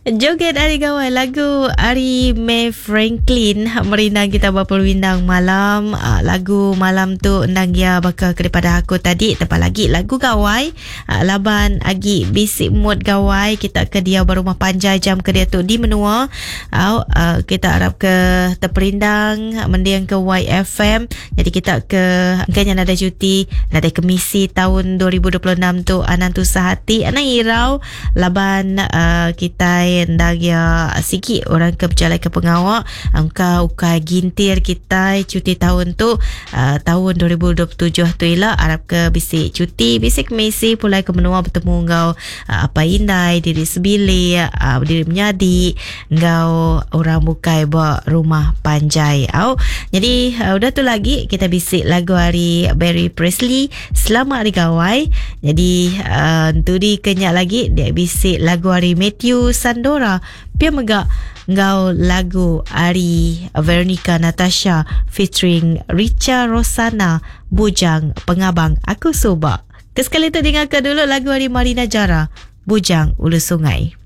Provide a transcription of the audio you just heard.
Joget Ari Gawai, lagu Ari Mae Franklin merindang kita berperwindang malam. Lagu malam tu endang dia bakal daripada aku tadi. Tepat lagi lagu Gawai, laban agi bisik mood Gawai. Kita ke dia berumah panjai jam ke dia tu di menua. Kita harap ke terperindang mendiang ke YFM. Jadi kita ke angkanya nada cuti, nada kemisi tahun 2026 tu anan tu sehati anan irau laban kita dah ya sikit orang ke berjalan ke pengawak angka ukai gintir kita cuti tahun tu tahun 2027 tu ialah harap ke bisik cuti bisik mesi pulai ke menua bertemu ngau apa indai diri sebili diri menyadi ngau orang bukai buat rumah panjai jadi udah tu lagi kita bisik lagu hari Barry Presley Selamat Hari Gawai. Jadi tu di kenyak lagi dia bisik lagu hari Matthew Sandora pia megak ngau lagu Ari Veronica Natasha featuring Richa Rosana Bujang Pengabang Aku Soba. Kesekali tu dengarkan dulu lagu Ari Marina Jara Bujang Ulu Sungai.